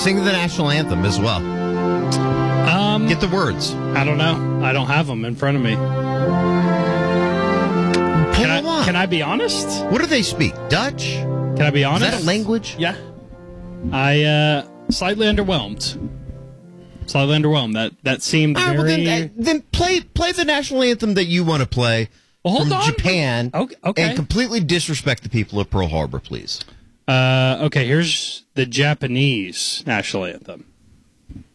Sing the national anthem as well. Get the words. I don't know. I don't have them in front of me. Can I be honest? What do they speak? Dutch? Can I be honest? Is that a language? Yeah. I slightly underwhelmed. That seemed very. Well, then play the national anthem that you want to play from Japan. Okay. And completely disrespect the people of Pearl Harbor, please. Okay, here's the Japanese national anthem.